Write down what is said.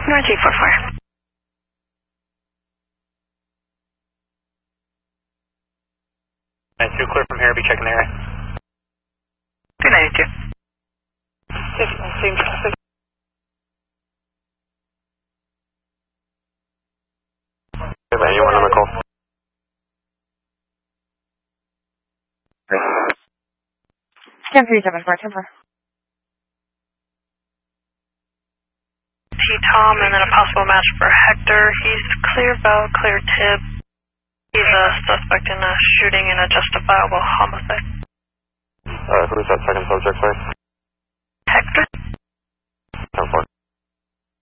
North 844. And 2 clear from here, be checking the area. Good night, you. Same traffic. Hey, man, you want another call? 10-3-7-4, 10-4. T-Tom, and then a possible match for Hector. He's clear bell, clear tip. He's a suspect in a shooting and a justifiable homicide. Who's that second subject, sorry? Hector?